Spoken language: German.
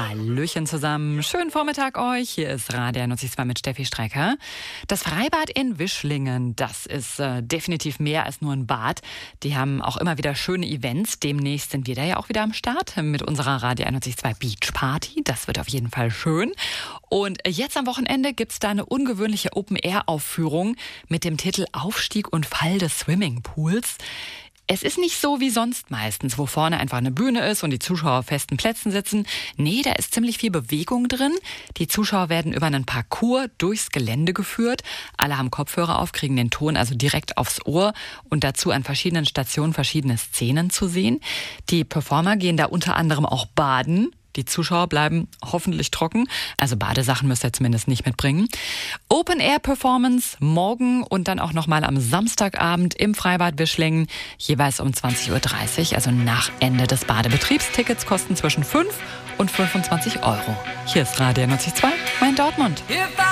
Hallöchen zusammen, schönen Vormittag euch. Hier ist Radio 92 mit Steffi Strecker. Das Freibad in Wischlingen, das ist definitiv mehr als nur ein Bad. Die haben auch immer wieder schöne Events. Demnächst sind wir da ja auch wieder am Start mit unserer Radio 92 Beach Party. Das wird auf jeden Fall schön. Und jetzt am Wochenende gibt's da eine ungewöhnliche Open-Air-Aufführung mit dem Titel Aufstieg und Fall des Swimmingpools. Es ist nicht so wie sonst meistens, wo vorne einfach eine Bühne ist und die Zuschauer auf festen Plätzen sitzen. Nee, da ist ziemlich viel Bewegung drin. Die Zuschauer werden über einen Parcours durchs Gelände geführt. Alle haben Kopfhörer auf, kriegen den Ton also direkt aufs Ohr und dazu an verschiedenen Stationen verschiedene Szenen zu sehen. Die Performer gehen da unter anderem auch baden. Die Zuschauer bleiben hoffentlich trocken, also Badesachen müsst ihr zumindest nicht mitbringen. Open-Air-Performance morgen und dann auch nochmal am Samstagabend im Freibad Wischlingen, jeweils um 20.30 Uhr, also nach Ende des Badebetriebs. Tickets kosten zwischen 5 und 25 Euro. Hier ist Radio 92.2, mein Dortmund.